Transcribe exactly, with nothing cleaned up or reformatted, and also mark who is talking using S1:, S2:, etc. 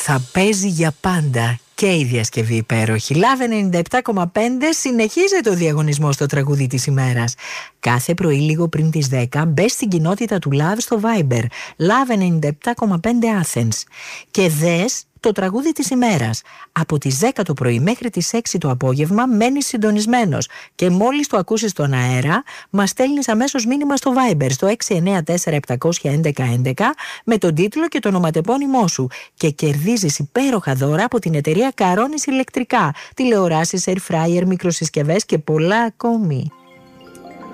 S1: Θα παίζει για πάντα και η διασκευή υπέροχη. Λαβ ενενήντα επτά κόμμα πέντε συνεχίζεται ο διαγωνισμός στο τραγούδι της ημέρας. Κάθε πρωί λίγο πριν τις δέκα μπες στην κοινότητα του Λαβ στο Viber Λαβ ενενήντα επτά κόμμα πέντε Athens και δες το τραγούδι της ημέρας. Από τις δέκα το πρωί μέχρι τις έξι το απόγευμα μένεις συντονισμένος και μόλις το ακούσεις στον αέρα μας στέλνεις αμέσως μήνυμα στο Viber στο έξι εννέα τέσσερα επτά ένα ένα ένα ένα με τον τίτλο και το ονοματεπώνυμό σου και κερδίζεις υπέροχα δώρα από την εταιρεία Καρόνης Ηλεκτρικά, τηλεοράσεις, air fryer, μικροσυσκευές και πολλά ακόμη.